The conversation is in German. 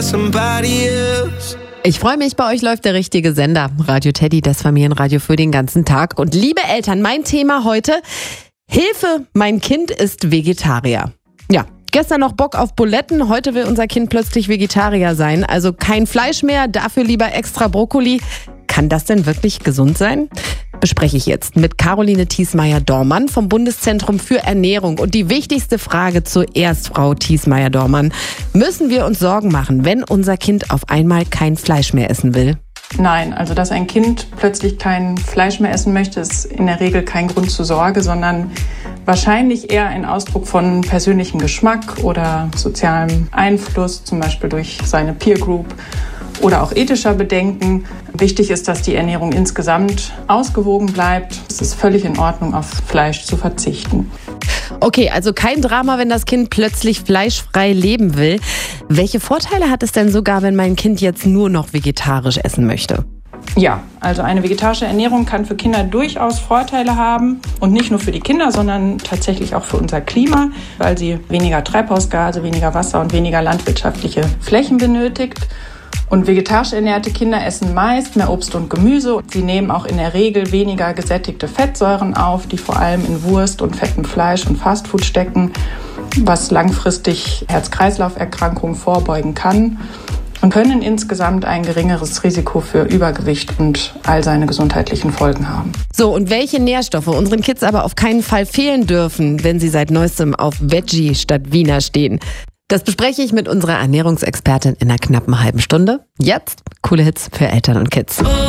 somebody else. Ich freue mich, bei euch läuft der richtige Sender. Radio Teddy, das Familienradio für den ganzen Tag. Und liebe Eltern, mein Thema heute: Hilfe, mein Kind ist Vegetarier. Ja, gestern noch Bock auf Buletten, heute will unser Kind plötzlich Vegetarier sein. Also kein Fleisch mehr, dafür lieber extra Brokkoli. Kann das denn wirklich gesund sein? Bespreche ich jetzt mit Caroline Thiesmeier-Dormann vom Bundeszentrum für Ernährung. Und die wichtigste Frage zuerst, Frau Thiesmeier-Dormann: Müssen wir uns Sorgen machen, wenn unser Kind auf einmal kein Fleisch mehr essen will? Nein, also dass ein Kind plötzlich kein Fleisch mehr essen möchte, ist in der Regel kein Grund zur Sorge, sondern wahrscheinlich eher ein Ausdruck von persönlichem Geschmack oder sozialem Einfluss, zum Beispiel durch seine Peer Group oder auch ethischer Bedenken. Wichtig ist, dass die Ernährung insgesamt ausgewogen bleibt. Es ist völlig in Ordnung, auf Fleisch zu verzichten. Okay, also kein Drama, wenn das Kind plötzlich fleischfrei leben will. Welche Vorteile hat es denn sogar, wenn mein Kind jetzt nur noch vegetarisch essen möchte? Ja, also eine vegetarische Ernährung kann für Kinder durchaus Vorteile haben. Und nicht nur für die Kinder, sondern tatsächlich auch für unser Klima, weil sie weniger Treibhausgase, weniger Wasser und weniger landwirtschaftliche Flächen benötigt. Und vegetarisch ernährte Kinder essen meist mehr Obst und Gemüse. Sie nehmen auch in der Regel weniger gesättigte Fettsäuren auf, die vor allem in Wurst und fettem Fleisch und Fastfood stecken, was langfristig Herz-Kreislauf-Erkrankungen vorbeugen kann und können insgesamt ein geringeres Risiko für Übergewicht und all seine gesundheitlichen Folgen haben. So, und welche Nährstoffe unseren Kids aber auf keinen Fall fehlen dürfen, wenn sie seit neuestem auf Veggie statt Wiener stehen? Das bespreche ich mit unserer Ernährungsexpertin in einer knappen halben Stunde. Jetzt coole Hits für Eltern und Kids.